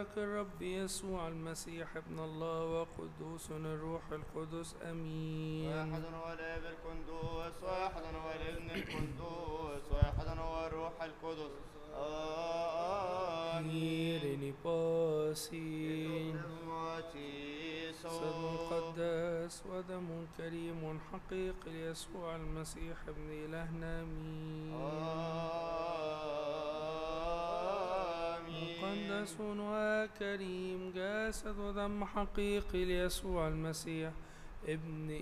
مبارك الرب يسوع المسيح ابن الله وقدوس الروح القدس أمين. واحد هو الاب القدوس، واحد هو الابن القدوس، واحد هو الروح القدس. آمين. إيريني باسي صد مقدس ودم كريم حقيقي ليسوع المسيح ابن إلهنا آمين. مقدس وكريم جسد ودم حقيقي ليسوع المسيح ابن